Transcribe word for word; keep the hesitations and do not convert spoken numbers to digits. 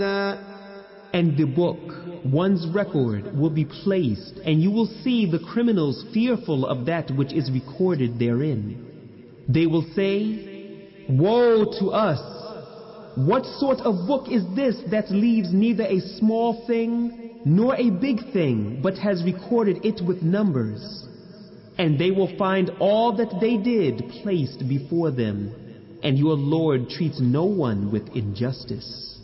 And the book, one's record, will be placed, and you will see the criminals fearful of that which is recorded therein. They will say, "Woe to us! What sort of book is this that leaves neither a small thing nor a big thing, but has recorded it with numbers?" And they will find all that they did placed before them, and your Lord treats no one with injustice.